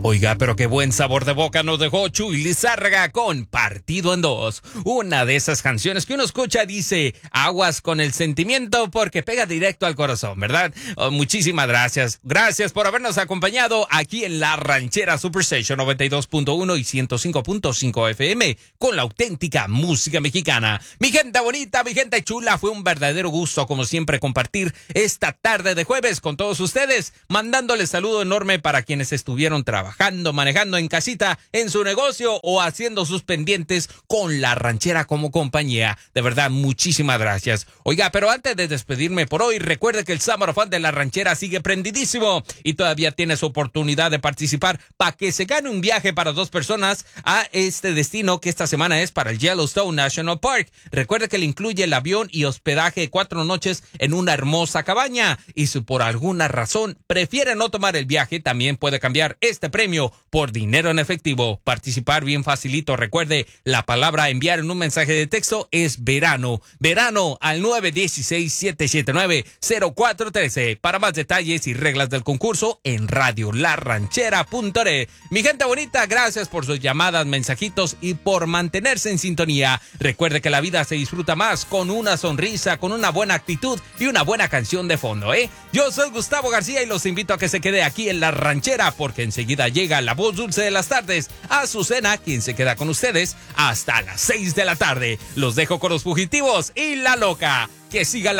Oiga, pero qué buen sabor de boca nos dejó Chuy Lizárraga con Partido en Dos. Una de esas canciones que uno escucha dice, aguas con el sentimiento porque pega directo al corazón, ¿verdad? Muchísimas gracias. Gracias por habernos acompañado aquí en La Ranchera Superstation 92.1 y 105.5 FM con la auténtica música mexicana. Mi gente bonita, mi gente chula, fue un verdadero gusto como siempre compartir esta tarde de jueves con todos ustedes, mandándoles saludo enorme para quienes estuvieron trabajando, manejando en casita, en su negocio o haciendo sus pendientes con La Ranchera como compañía. De verdad, muchísimas gracias. Oiga, pero antes de despedirme por hoy, recuerde que el Summer Fun de La Ranchera sigue prendidísimo y todavía tiene su oportunidad de participar para que se gane un viaje para 2 personas a este destino que esta semana es para el Yellowstone National Park. Recuerde que le incluye el avión y hospedaje de 4 noches en una hermosa cabaña. Y si por alguna razón prefiere no tomar el viaje, también puede cambiar este premio por dinero en efectivo. Participar bien facilito. Recuerde, la palabra a enviar en un mensaje de texto es verano. Verano al 916-779-0413. Para más detalles y reglas del concurso en radiolaranchera.net. Mi gente bonita, gracias por sus llamadas, mensajitos y por mantenerse en sintonía. Recuerde que la vida se disfruta más con una sonrisa, con una buena actitud y una buena canción de fondo, ¿eh? Yo soy Gustavo García y los invito a que se quede aquí en La Ranchera porque enseguida llega la voz dulce de las tardes, Azucena, quien se queda con ustedes hasta las 6 de la tarde. Los dejo con los fugitivos y La Loca. Que siga la